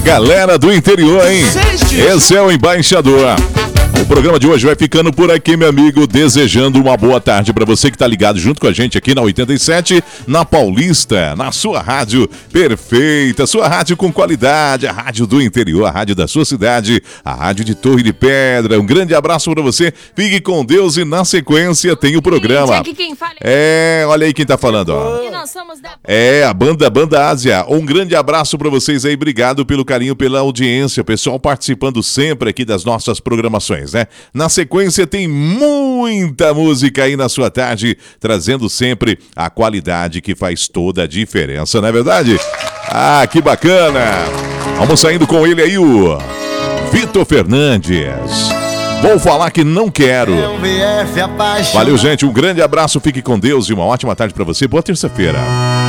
Galera do interior, hein? Esse é o Embaixador. O programa de hoje vai ficando por aqui, meu amigo, desejando uma boa tarde para você que tá ligado junto com a gente aqui na 87, na Paulista, na sua rádio perfeita, sua rádio com qualidade, a rádio do interior, a rádio da sua cidade, a rádio de Torre de Pedra. Um grande abraço para você, fique com Deus e na sequência tem o programa. Olha aí quem tá falando, ó. A Banda Ásia. Um grande abraço para vocês aí, obrigado pelo carinho, pela audiência, pessoal participando sempre aqui das nossas programações, né? Na sequência tem muita música aí na sua tarde, trazendo sempre a qualidade que faz toda a diferença, não é verdade? Ah, que bacana! Vamos saindo com ele aí, o Vitor Fernandes. Vou falar que não quero. Valeu, gente, um grande abraço, fique com Deus e uma ótima tarde pra você. Boa terça-feira.